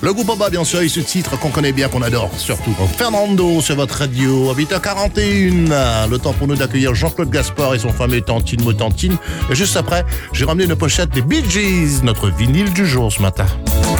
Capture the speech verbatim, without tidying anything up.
Le groupe Baba, bien sûr, et ce titre qu'on connaît bien, qu'on adore, surtout. Fernando sur votre radio, à huit heures quarante et un. Le temps pour nous d'accueillir Jean-Claude Gaspard et son fameux Tantine Motantine. Et juste après, j'ai ramené une pochette des Bee Gees, notre vinyle du jour ce matin.